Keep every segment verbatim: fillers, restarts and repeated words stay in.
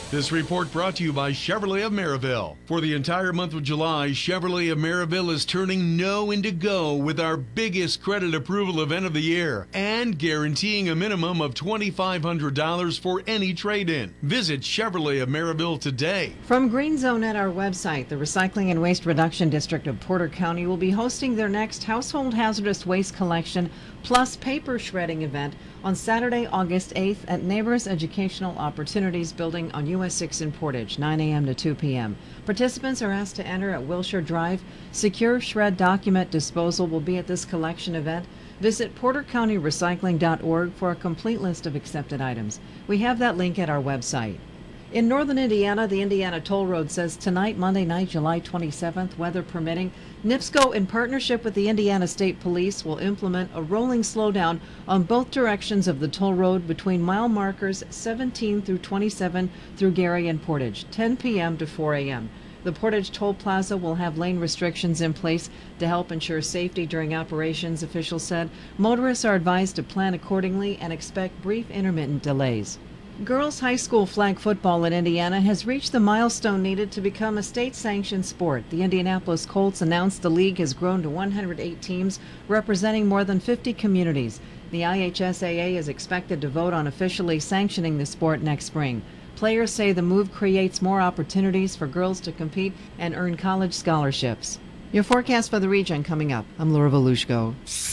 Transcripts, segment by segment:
This report brought to you by Chevrolet of Maryville. For the entire month of July, Chevrolet of Maryville is turning no into go with our biggest credit approval event of the year and guaranteeing a minimum of two thousand five hundred dollars for any trade-in. Visit Chevrolet of Maryville today. From Green Zone at our website, the Recycling and Waste Reduction District of Porter County will be hosting their next Household Hazardous Waste Collection plus Paper Shredding event on Saturday, August eighth at Neighbors Educational Opportunities Building on U S six in Portage, nine a.m. to two p.m. Participants are asked to enter at Wilshire Drive. Secure shred document disposal will be at this collection event. Visit porter county recycling dot org for a complete list of accepted items. We have that link at our website. In northern Indiana, the Indiana Toll Road says tonight, Monday night, July twenty-seventh, weather permitting, N I P S C O, in partnership with the Indiana State Police, will implement a rolling slowdown on both directions of the toll road between mile markers seventeen through twenty-seven through Gary and Portage, ten p.m. to four a.m. The Portage Toll Plaza will have lane restrictions in place to help ensure safety during operations, officials said. Motorists are advised to plan accordingly and expect brief intermittent delays. Girls high school flag football in Indiana has reached the milestone needed to become a state-sanctioned sport. The Indianapolis Colts announced the league has grown to one hundred eight teams, representing more than fifty communities. The I H S A A is expected to vote on officially sanctioning the sport next spring. Players say the move creates more opportunities for girls to compete and earn college scholarships. Your forecast for the region coming up. I'm Laura Volushko.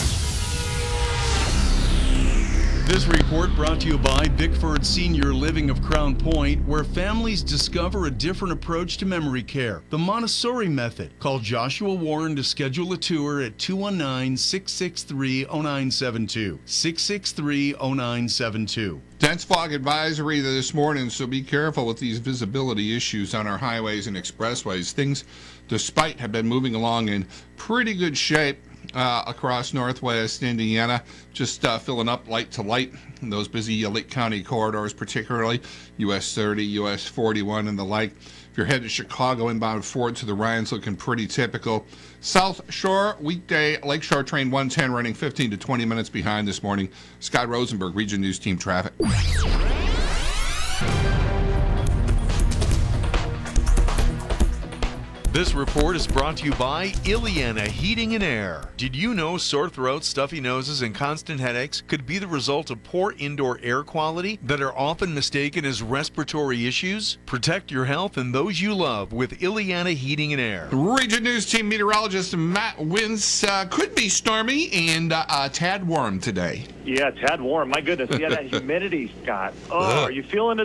This report brought to you by Bickford Senior Living of Crown Point, where families discover a different approach to memory care, the Montessori method. Call Joshua Warren to schedule a tour at two one nine, six six three, zero nine seven two, six six three, zero nine seven two. Dense fog advisory this morning, so be careful with these visibility issues on our highways and expressways. Things, despite, have been moving along in pretty good shape uh, across northwest Indiana, just uh, filling up light to light in those busy uh, Lake County corridors, particularly U S thirty, U S forty-one, and the like. If you're headed to Chicago, inbound Ford to the Ryan's looking pretty typical. South Shore, weekday Lakeshore Train one ten running fifteen to twenty minutes behind this morning. Scott Rosenberg, Region News Team Traffic. This report is brought to you by Ileana Heating and Air. Did you know sore throats, stuffy noses, and constant headaches could be the result of poor indoor air quality that are often mistaken as respiratory issues? Protect your health and those you love with Ileana Heating and Air. Region News Team meteorologist Matt Wins. Uh, could be stormy and uh, uh, tad warm today. Yeah, tad warm. My goodness. Yeah, that humidity, Scott. Oh, are you feeling it?